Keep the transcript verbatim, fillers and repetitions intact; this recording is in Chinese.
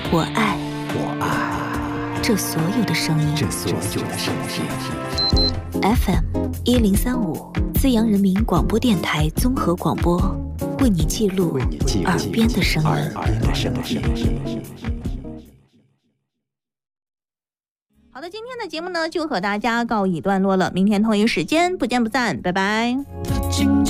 我爱， 我爱这所有的声音， 这所有的声音。 F M 一零三五，资阳人民广播电台综合广播，为你记录耳边的声音。 耳边的声音。 好的，今天的节目呢就和大家告一段落了，明天同一时间不见不散，拜拜。